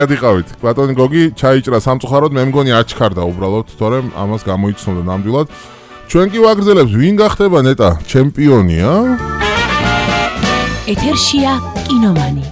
დიყავით. ბატონი გოგი ჩაიჭრა სამწუხაროდ, მე მგონი აჩქარდა უბრალოდ, თორემ ამას გამოიცნობდა ნამდვილად. ჩვენ კი ვაგრძელებთ, ვინ გახდება ნეტა ჩემპიონია? ეთერშია კინომანი.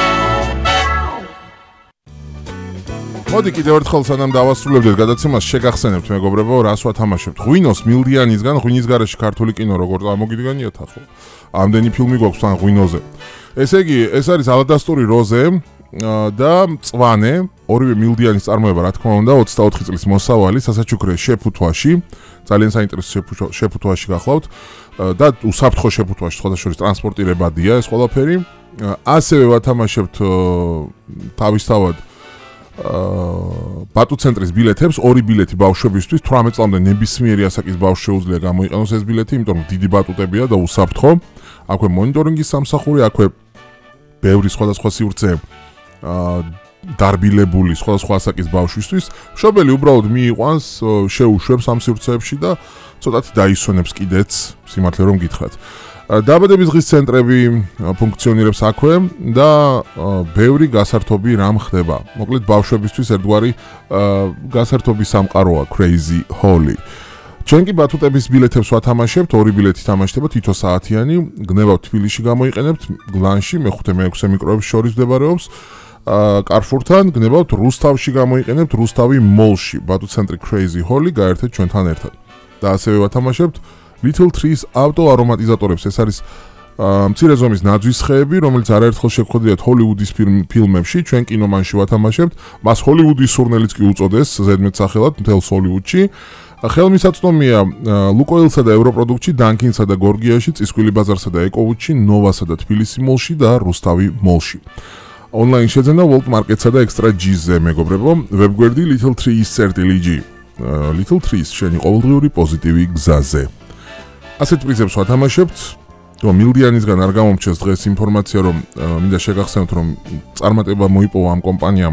მოდი კიდევ ერთხელ სანამ დავასრულებდეთ გადაცემას შეგახსენებთ მეგობრებო, რას ვათამაშებთ. ღვინოს მილდიანისგან, ღვინის გარეშე ქართული კინო როგორ წარმოგიდგენიათ ახლა? ამდენი ფილმი გვაქვს თან ღვინოზე. ესე იგი, ეს არის ალადასტური როზე და მწვანე, ორივე მილდიანის წარმოება, რა თქმა უნდა, 24 წლის მოსავალი, სასაჩუქრე შეფუთვაში, ძალიან საინტერესო შეფუთვაში გახლავთ და უსაფრთხო შეფუთვაში, სხვადასხვა ტრანსპორტირებადია ეს ყველაფერი. ასევე ვათამაშებთ თავისთავად ბატუცენტრის ბილეთებს, ორი ბილეთი ბავშვებისთვის, 18 წლამდე ნებისმიერი ასაკის ბავშვს შეუძლია გამოიყენოს ეს ბილეთი, იმიტომ რომ დიდი ბატუტებია და უსაფრთხო. აქვე მონიტორინგის სამსახური, აქვე ბევრი სხვადასხვა სივრცე დარბილებული სხვადასხვა ასაკის ბავშვისთვის. მშობელი უბრალოდ მიიყვანს, შეუშვებს ამ სივრცეებში და ცოტათი დაისვენებს კიდეც, სიმართლე რომ გითხრათ. დაბადების დღის ცენტრები ფუნქციონირებს აქვე და ბევრი გასართობი რამ ხდება. მოკლედ ბავშვებისთვის ერთგვარი გასართობი სამყაროა Crazy Holly. ჩვენ კი ბათუტების ბილეთებს ვათამაშებთ, ორი ბილეთი თამაშდება თითო საათიანი, გნებავთ თბილისში გამოიყენებთ, გლანში, მე-5 მე-6 მიკროების შორის მდებარეობს. კარფურთან გნებავთ რუსთავში გამოიყენებთ, რუსთავი მოლში, ბათუცენტრი Crazy Holly გაერთეთ ჩვენთან ერთად. და ასევე ვათამაშებთ Little Trees ავტო არომატიზატორებს. ეს არის მცირე ზომის ნაძვის ხეები, რომელიც არაერთხელ შეგხვედრიათ ჰოლივუდის ფილმებში, ჩვენ კინომანში ვათამაშებთ. მას ჰოლივუდის სურნელიც კი უწოდეს, ზედმეტ სახელად მთელს ჰოლივუდში. ხელმისაწვდომია ლუკოილსა და ევროპროდუქტში, დანკინსა და გორგიაში, წისქვილი ბაზარსა და ეკოვუდში, ნოვასა და თბილისი მოლში და რუსთავი მოლში. ონლაინ შეძენა World Market-სა და Extra G-ზე მეგობრებო, ვებგვერდი Little Trees.lg. Little Trees შენი ყოველდღიური პოზიტივი გზაზე. ასეთ პრიზებს ვათამაშებთ. რომ მილდიანისგან არ გამომჩეს დღეს ინფორმაცია, რომ მინდა შეგახსენოთ, რომ წარმატება მოიპოვა ამ კომპანიამ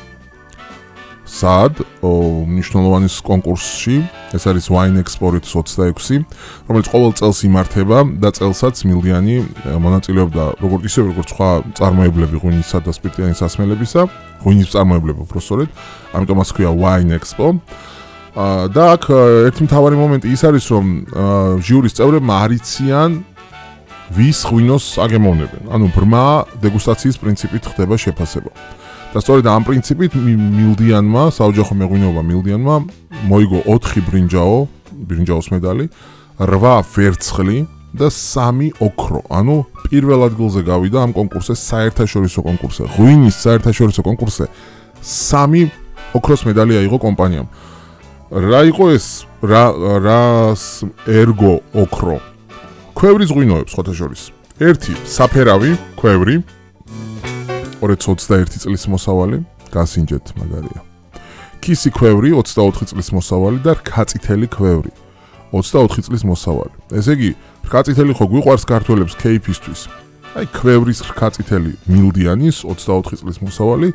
სად მნიშვნელოვანი კონკურსში, ეს არის Wine Export 26, რომელიც ყოველ წელს იმართება და წელსაც მილდიანი მონაწილეობდა როგორც სხვა წარმოებლები ღვინისა და სპირტიანი სასმელებისა, ღვინის წარმოებლები უბრალოდ, ამიტომაც ქვია Wine Expo. და აქ ერთი მთავარი მომენტი ის არის, რომ ჟიურის წევრებმა არიციან ვის ღვინოს აგემოვნებენ. ანუ ბრმა დეგუსტაციის პრინციპით ხდება შეფასება. და სწორედ ამ პრინციპით მილდიანმა, საოჯახო მეღვინეობა მილდიანმა მოიგო 4 ბრინჯაოს медали, 8 ვერცხლი და 3 ოქრო. ანუ პირველ ადგილზე გავიდა ამ კონკურსზე, საერთაშორისო კონკურსზე. ღვინის საერთაშორისო კონკურსზე 3 ოქროს медали აიღო კომპანიამ. რა იყო ეს? რას ერგო ოქრო? ქვევრის ღვინოებს ხოთა შორის. ერთი საფერავი ქვევრი 221 წლის მოსავალი, გასინჯეთ მაგარია. ქისი ქვევრი 24 წლის მოსავალი და რქაწითელი ქვევრი 24 წლის მოსავალი. ესე იგი, რქაწითელი ხო გვიყვარს ქართველებს кейფისთვის. აი ქვევრის რქაწითელი მილდიანის 24 წლის მოსავალი.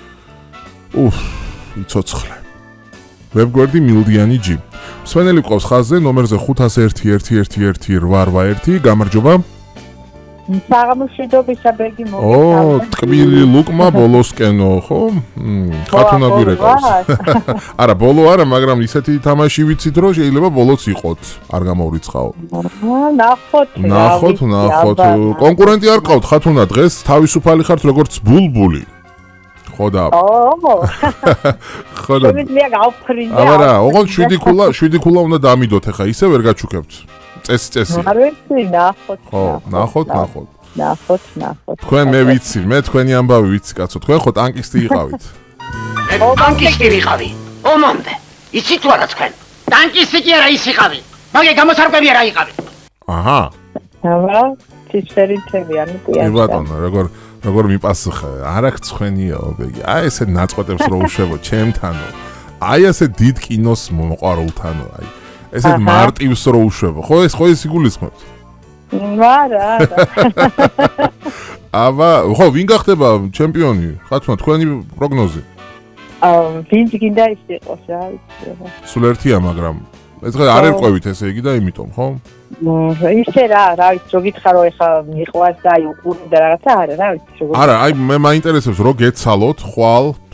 იცოცხლე. ვებგვერდი მილდიანი G. მსმენელი ყავს ხაზზე ნომერზე 501111881. გამარჯობა. საღამოშიდობისა ბეგი მოგესალმებით. ტკბილი ლუკმა ბოლოსკენო, ხო? ხათუნა გვირეკავს. არა, ბოლო არა, მაგრამ ისეთი თამაში ვიცით, რომ შეიძლება ბოლოც იყოთ. არ გამოვრიცხაო. ნახოთ. კონკურენტი არ ყავთ ხათუნა დღეს, თავისუფალი ხართ როგორც ბულბული. ხოდა. ხოდა. შემიძლია გავფრინდე. აბარა, ოღონდ 7 ქულა უნდა დამიდოთ ახლა, ისე ვერ გაჩუქებთ. წესი. არ ვიცი, ნახოთ. ნახოთ. ნახოთ. თქვენ მე ვიცი, მე თქვენი ამბავი ვიცი, კაცო. თქვენ ხო ტანკისტი იყავით? ტანკისტი ვიყავი. ომამდე. იცით თუ არა თქვენ? ტანკისტი კი არა ის იყავი. მაგე გამოსარკვევი არა იყავი. აჰა. აბა, ცისფერითები ანუ კი არა. ბატონო, როგორ მიპასუხე? არა ხვენიაო, ბეგი. აი ესე ნაწყვეტებს რო უშვებო ჩემთანო. აი ესე დიდ კინოს მოყვარულთანო, აი. ესე მარტივს რო უშვებო. ხო ეს იგულისხმებთ? არა. აბა, ხო ვინ გახდება ჩემპიონი? ხათუნა, თქვენი პროგნოზი? ვინც გინდა ის იყოს რა, იცი. სულ ერთია, მაგრამ ეს დღე არ ერყვევით ესე იგი და იმიტომ, ხო? ისე რა ვიცი, რო გითხარო ეხა მიყვარს და აი უყურებ და რაღაცა არა, რა ვიცი, როგორ. არა, აი მე მაინტერესებს რო გეცალოთ ხვალ